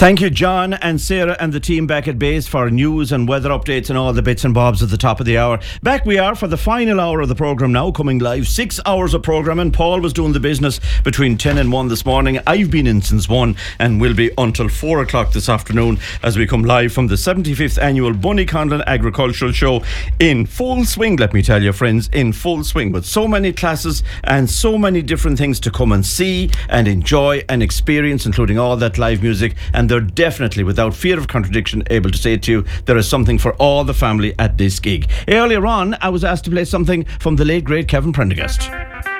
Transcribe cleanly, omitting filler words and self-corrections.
Thank you, John and Sarah and the team back at base for news and weather updates and all the bits and bobs at the top of the hour. Back we are for the final hour of the programme now, coming live. 6 hours of programming. Paul was doing the business between 10 and 1 this morning. I've been in since 1 and will be until 4 o'clock this afternoon as we come live from the 75th annual Bunnyconlon Agricultural Show in full swing, let me tell you, friends, in full swing, with so many classes and so many different things to come and see and enjoy and experience, including all that live music. And they're definitely, without fear of contradiction, able to say to you there is something for all the family at this gig. Earlier on, I was asked to play something from the late great Kevin Prendergast.